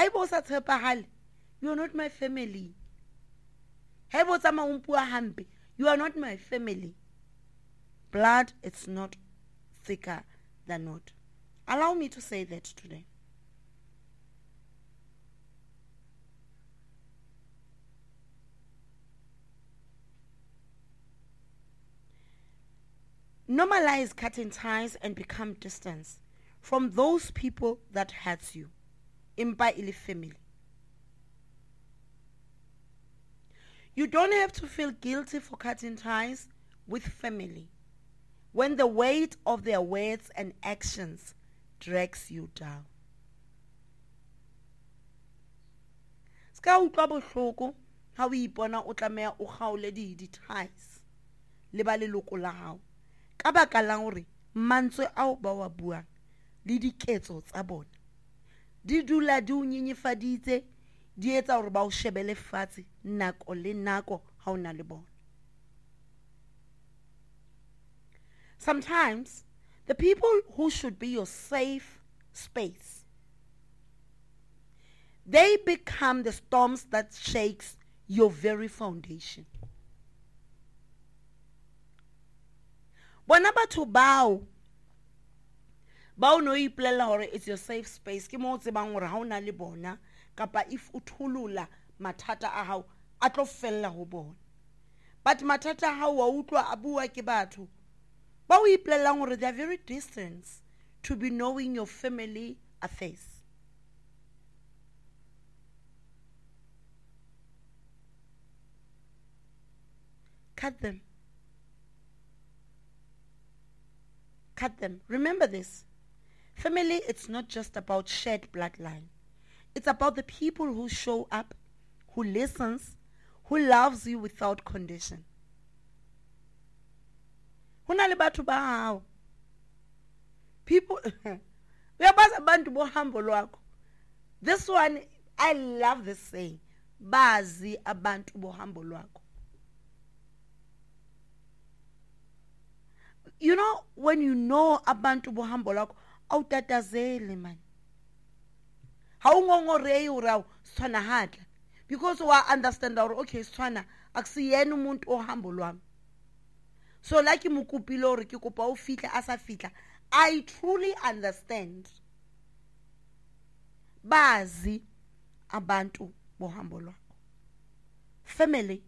Haibo sa tshepahale, you are not my family. Haibo tsama umpua hampe, you are not my family. Blood, it's not thicker than water. Allow me to say that today. Normalize cutting ties and become distance from those people that hurts you. Impa ili family. You don't have to feel guilty for cutting ties with family when the weight of their words and actions drags you down. Ska utlwa bohloko ha o ipona o tlameha o kgaole di-ties le ba leloko la hao ka baka la hore mantswe ao ba wa buang le diketso tsa bona di dula di o nyenyefaditse di etsa hore ba o shebele fatshe nako le nako ha o na le bona. Sometimes the people who should be your safe space, they become the storms that shakes your very foundation. Bona batho bao no ipolela hore it's your safe space ke mo tsebang hore ha o na le bona kapa if o thulula mathata a hao a tlo fella ho bona. But mathata a hao wa utlwa a bua ke batho ba o ipolelang hore they are very distant to be knowing your family affairs. Cut them. Cut them. Remember this. Family, it's not just about shared bloodline. It's about the people who show up, who listens, who loves you without condition. Hona le batho ba hao. People, uyabazi abantu bohambo lwakho. This one, I love this saying. Bazi abantu bohambo lwakho. You know, when you know abantu bohambo lwakho, awutatazeli man. Haungongorei uraw swana hadla. Because wa understand that okay, swana akusiyena umuntu ohambo lwami. So like mukupilo hore ke kopa o fitla asa fitla. I truly understand. Bazi abantu bohambo lwakho. Family.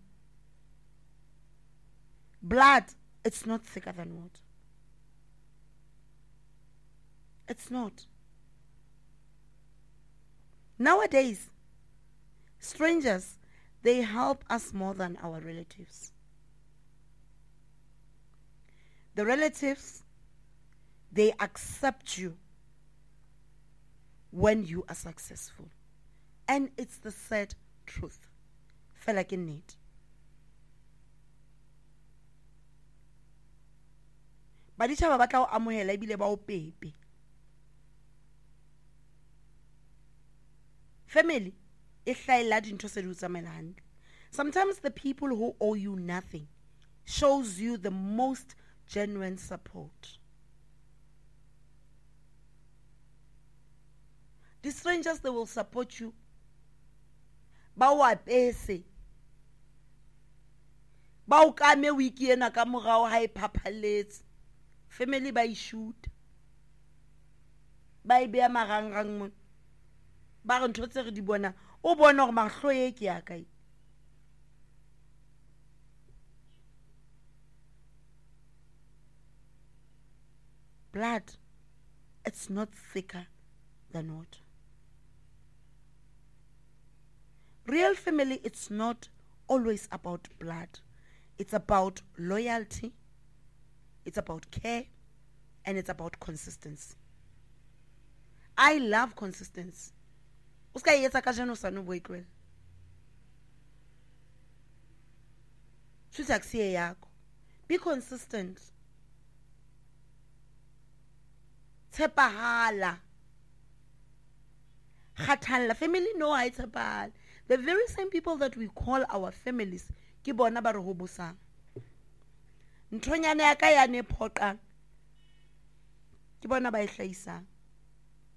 Blood, it's not thicker than water. It's not. Nowadays, strangers, they help us more than our relatives. The relatives, they accept you when you are successful. And it's the sad truth. Feel like in need. Baditjhaba ba tla o amohela ebile ba o pepe. Family, sometimes the people who owe you nothing shows you the most genuine support. The strangers, they will support you. Ba pese. Ba o kame wiki ena ka morao ha iphaphaletse. Family ba shoot. Ba be marangrang mo. Ba re ntho tse re di bona o bona hore mahlo ye ke ya kae. Blood, it's not thicker than water. Real family, it's not always about blood. It's about loyalty, it's about care, and it's about consistency. I love consistency. Uska yetsa ka jeno sa no boitlwela. Tshutsaksie yakho. Be consistent. Tshepahala. Khathalla. Family no ha tshepahala. The very same people that we call our families ke bona ba re hobosang. Nthonyana ya ka ya ne phoqang ke bona ba e hlaisang.